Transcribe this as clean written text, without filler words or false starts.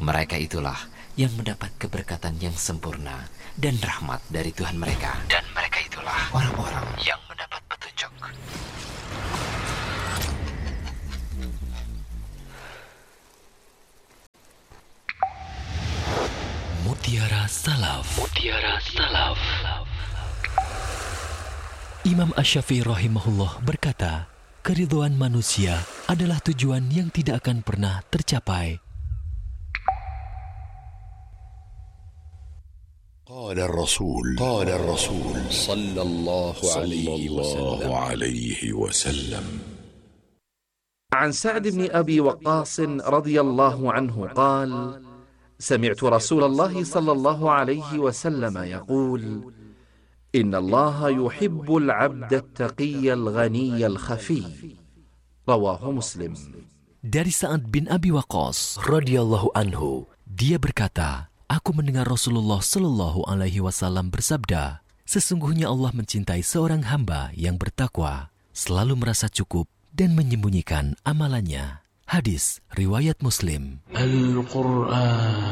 Mereka itulah yang mendapat keberkatan yang sempurna dan rahmat dari Tuhan mereka. Dan mereka itulah orang-orang yang mendapat petunjuk. Mutiara Salaf. Mutiara Salaf. Imam Asy-Syafi'i rahimahullah berkata, keridhaan manusia adalah tujuan yang tidak akan pernah tercapai. قال الرسول صلى الله عليه وسلم عن سعد بن أبي وقاص رضي الله عنه قال: سمعت رسول الله صلى الله عليه وسلم يقول: إن الله يحب العبد التقي الغني الخفي. رواه مسلم. Dari Sa'ad bin Abi Waqqas radhiyallahu anhu, dia berkata, aku mendengar Rasulullah Shallallahu alaihi wasallam bersabda, sesungguhnya Allah mencintai seorang hamba yang bertakwa, selalu merasa cukup dan menyembunyikan amalannya. Hadis riwayat Muslim. Al-Quran